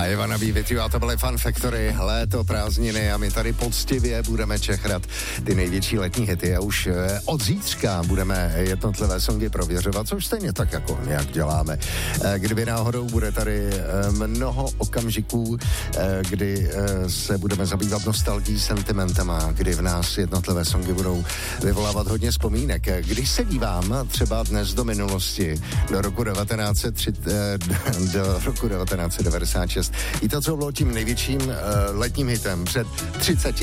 A Ivana Be With You, a to byly Fun Factory, léto, prázdniny a my tady poctivě budeme čechrat ty největší letní hity a už od zítřka budeme jednotlivé songy prověřovat, což stejně tak jako nějak děláme. Kdyby náhodou bude tady mnoho okamžiků, kdy se budeme zabývat nostalgií, sentimentama, kdy v nás jednotlivé songy budou vyvolávat hodně vzpomínek. Když se dívám třeba dnes do minulosti, do roku 1996, i to, co bylo tím největším letním hitem před 30